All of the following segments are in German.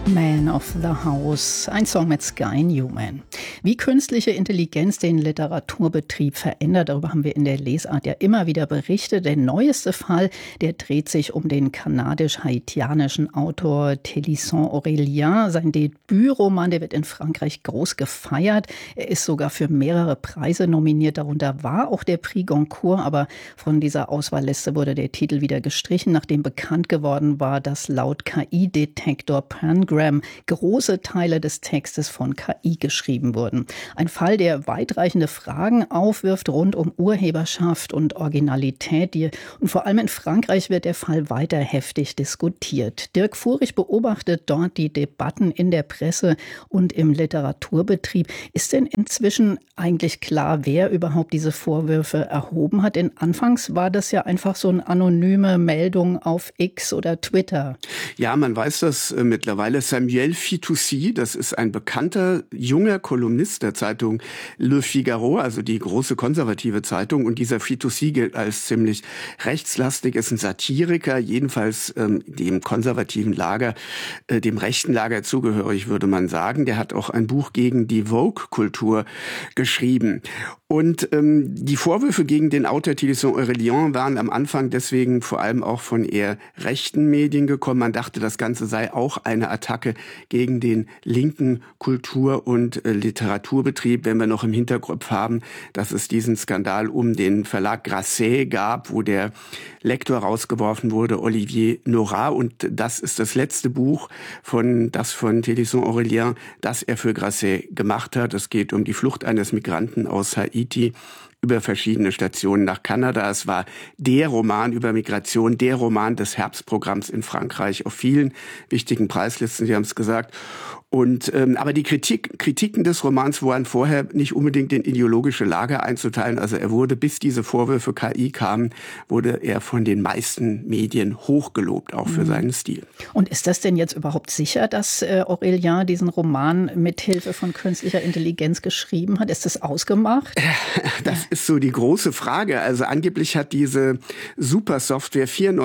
Man of the House, ein Song mit Sky Newman. Wie künstliche Intelligenz den Literaturbetrieb verändert, darüber haben wir in der Lesart ja immer wieder berichtet. Der neueste Fall, der dreht sich um den kanadisch-haitianischen Autor Télisson Aurélien. Sein Debütroman, der wird in Frankreich groß gefeiert. Er ist sogar für mehrere Preise nominiert, darunter war auch der Prix Goncourt, aber von dieser Auswahlliste wurde der Titel wieder gestrichen, nachdem bekannt geworden war, dass laut KI-Detektor Pangram große Teile des Textes von KI geschrieben wurden. Ein Fall, der weitreichende Fragen aufwirft rund um Urheberschaft und Originalität. Und vor allem in Frankreich wird der Fall weiter heftig diskutiert. Dirk Furich beobachtet dort die Debatten in der Presse und im Literaturbetrieb. Ist denn inzwischen eigentlich klar, wer überhaupt diese Vorwürfe erhoben hat? Denn anfangs war das ja einfach so eine anonyme Meldung auf X oder Twitter. Ja, man weiß das mittlerweile. Samuel Fitoussi, das ist ein bekannter junger Kolumnist der Zeitung Le Figaro, also die große konservative Zeitung. Und dieser Fitoussi gilt als ziemlich rechtslastig, ist ein Satiriker, jedenfalls dem konservativen Lager, dem rechten Lager zugehörig, würde man sagen. Der hat auch ein Buch gegen die Vogue-Kultur geschrieben. Und die Vorwürfe gegen den Autor Télisson Aurélien waren am Anfang deswegen vor allem auch von eher rechten Medien gekommen. Man dachte, das Ganze sei auch eine Attacke gegen den linken Kultur- und Literaturbetrieb, wenn wir noch im Hinterkopf haben, dass es diesen Skandal um den Verlag Grasset gab, wo der Lektor rausgeworfen wurde, Olivier Nora. Und das ist das letzte Buch von Télisson Aurélien, das er für Grasset gemacht hat. Es geht um die Flucht eines Migranten aus Haiti über verschiedene Stationen nach Kanada. Es war der Roman über Migration, der Roman des Herbstprogramms in Frankreich auf vielen wichtigen Preislisten, Sie haben es gesagt. Und aber die Kritiken des Romans waren vorher nicht unbedingt in ideologische Lager einzuteilen. Also er wurde, bis diese Vorwürfe KI kamen, wurde er von den meisten Medien hochgelobt, auch für seinen Stil. Und ist das denn jetzt überhaupt sicher, dass Aurélien diesen Roman mit Hilfe von künstlicher Intelligenz geschrieben hat? Ist das ausgemacht? Das ist so die große Frage. Also angeblich hat diese Supersoftware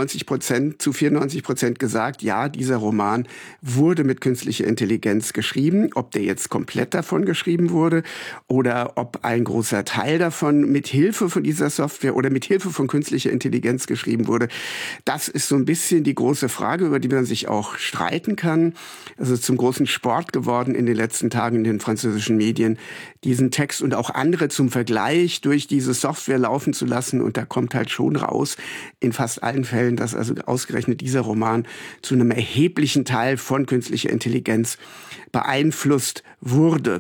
94% gesagt, ja, dieser Roman wurde mit künstlicher Intelligenz geschrieben. Ob der jetzt komplett davon geschrieben wurde oder ob ein großer Teil davon mit Hilfe von dieser Software oder mit Hilfe von künstlicher Intelligenz geschrieben wurde, das ist so ein bisschen die große Frage, über die man sich auch streiten kann. Es ist zum großen Sport geworden in den letzten Tagen in den französischen Medien, diesen Text und auch andere zum Vergleich durch diese Software laufen zu lassen. Und da kommt halt schon raus, in fast allen Fällen, dass also ausgerechnet dieser Roman zu einem erheblichen Teil von künstlicher Intelligenz beeinflusst wurde.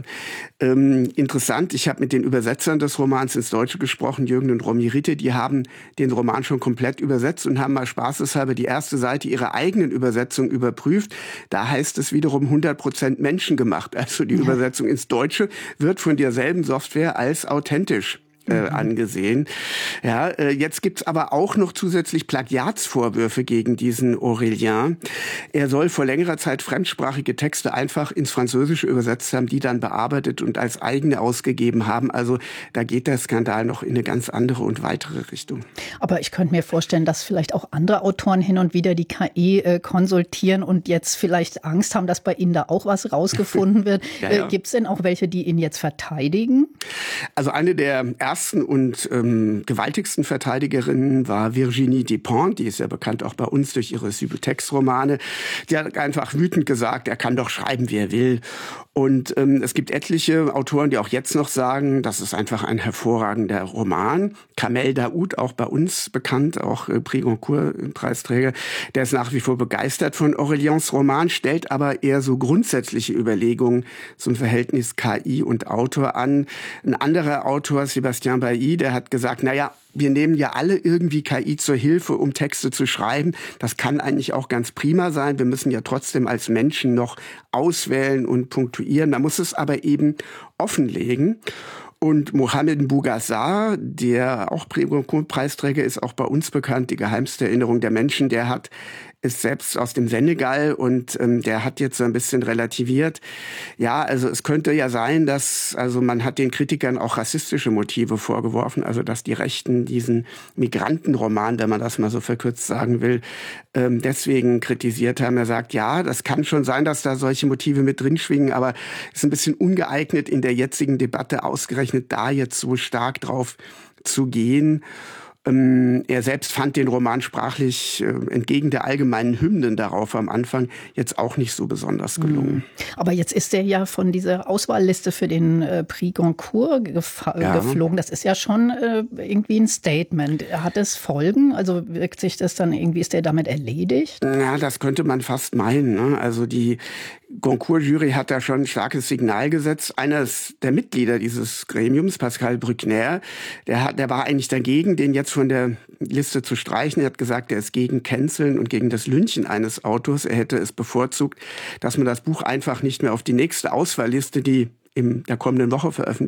Interessant, ich habe mit den Übersetzern des Romans ins Deutsche gesprochen, Jürgen und Romy Ritte, die haben den Roman schon komplett übersetzt und haben mal spaßeshalber die erste Seite ihrer eigenen Übersetzung überprüft. Da heißt es wiederum 100% menschengemacht. Also die Übersetzung ins Deutsche wird von derselben Software als authentisch angesehen. Ja, jetzt gibt's aber auch noch zusätzlich Plagiatsvorwürfe gegen diesen Aurélien. Er soll vor längerer Zeit fremdsprachige Texte einfach ins Französische übersetzt haben, die dann bearbeitet und als eigene ausgegeben haben. Also da geht der Skandal noch in eine ganz andere und weitere Richtung. Aber ich könnte mir vorstellen, dass vielleicht auch andere Autoren hin und wieder die KI konsultieren und jetzt vielleicht Angst haben, dass bei ihnen da auch was rausgefunden wird. Ja. Gibt's denn auch welche, die ihn jetzt verteidigen? Also eine der ersten und gewaltigsten Verteidigerinnen war Virginie Despentes, die ist ja bekannt auch bei uns durch ihre Subutex-Romane. Die hat einfach wütend gesagt, er kann doch schreiben, wie er will. Und es gibt etliche Autoren, die auch jetzt noch sagen, das ist einfach ein hervorragender Roman. Kamel Daoud, auch bei uns bekannt, auch Prix Goncourt-Preisträger, der ist nach wie vor begeistert von Auréliens Roman, stellt aber eher so grundsätzliche Überlegungen zum Verhältnis KI und Autor an. Ein anderer Autor, Sébastien Bailly, der hat gesagt, naja, wir nehmen ja alle irgendwie KI zur Hilfe, um Texte zu schreiben. Das kann eigentlich auch ganz prima sein. Wir müssen ja trotzdem als Menschen noch auswählen und punktuieren. Man muss es aber eben offenlegen. Und Mohamed Bougazzar, der auch Prix Goncourt-Preisträger ist, auch bei uns bekannt, die geheimste Erinnerung der Menschen, der hat ist selbst aus dem Senegal und der hat jetzt so ein bisschen relativiert. Ja, also es könnte ja sein, also man hat den Kritikern auch rassistische Motive vorgeworfen, also dass die Rechten diesen Migrantenroman, wenn man das mal so verkürzt sagen will, deswegen kritisiert haben. Er sagt, ja, das kann schon sein, dass da solche Motive mit drin schwingen, aber es ist ein bisschen ungeeignet in der jetzigen Debatte ausgerechnet da jetzt so stark drauf zu gehen. Er selbst fand den Roman sprachlich entgegen der allgemeinen Hymnen darauf am Anfang jetzt auch nicht so besonders gelungen. Aber jetzt ist er ja von dieser Auswahlliste für den Prix Goncourt geflogen. Das ist ja schon irgendwie ein Statement. Hat es Folgen? Also wirkt sich das dann irgendwie, ist der damit erledigt? Ja, das könnte man fast meinen, ne? Also die Goncourt-Jury hat da schon ein starkes Signal gesetzt. Einer der Mitglieder dieses Gremiums, Pascal Bruckner, der war eigentlich dagegen, den jetzt von der Liste zu streichen. Er hat gesagt, er ist gegen Canceln und gegen das Lynchen eines Autors. Er hätte es bevorzugt, dass man das Buch einfach nicht mehr auf die nächste Auswahlliste, die in der kommenden Woche veröffentlicht